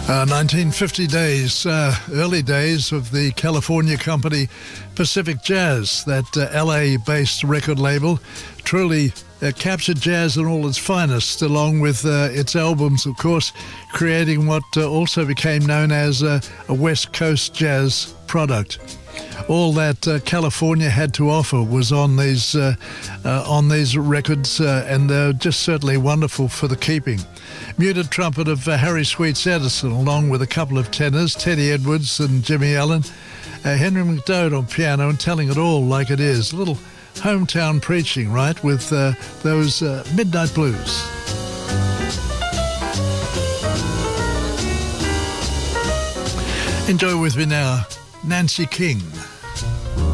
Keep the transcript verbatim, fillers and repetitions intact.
Uh, nineteen fifty days, uh, early days of the California company Pacific Jazz, that uh, L A-based record label, truly uh, captured jazz in all its finest, along with uh, its albums, of course, creating what uh, also became known as uh, a West Coast jazz product. All that uh, California had to offer was on these uh, uh, on these records, uh, and they're just certainly wonderful for the keeping. Muted trumpet of uh, Harry Sweets Edison, along with a couple of tenors, Teddy Edwards and Jimmy Allen, uh, Henry McDowd on piano, and telling it all like it is. A little hometown preaching, right, with uh, those uh, Midnight Blues. Enjoy with me now, Nancy King.